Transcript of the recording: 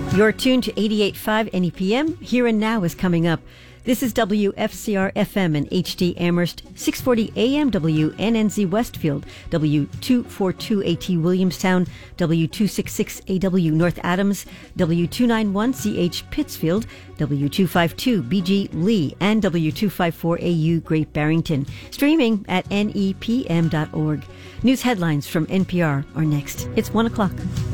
You're tuned to 88.5 NEPM. Here and Now is coming up. This is WFCR FM and HD Amherst, 640 AM WNNZ Westfield, W242AT Williamstown, W266AW North Adams, W291CH Pittsfield, W252 BG Lee, and W254AU Great Barrington. Streaming at nepm.org. News headlines from NPR are next. It's 1 o'clock.